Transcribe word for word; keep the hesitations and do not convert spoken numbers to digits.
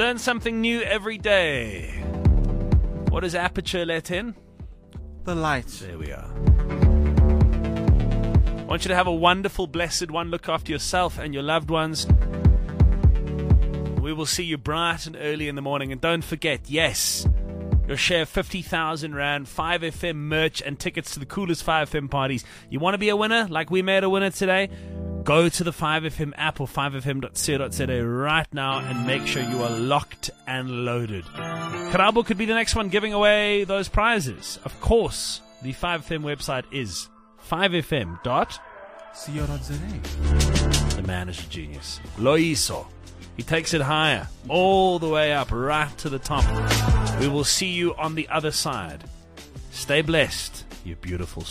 learn something new every day. What does Aperture let in? The light. There we are. I want you to have a wonderful, blessed one. Look after yourself and your loved ones. We will see you bright and early in the morning. And don't forget, yes, your share of fifty thousand rand, five F M merch, and tickets to the coolest five F M parties. You want to be a winner like we made a winner today? Go to the five F M app or five f m dot co dot za right now and make sure you are locked and loaded. Karabo could be the next one giving away those prizes. Of course, the five F M website is five f m dot co dot za. The man is a genius. Loiso. He takes it higher, all the way up, right to the top. We will see you on the other side. Stay blessed, you beautiful soul.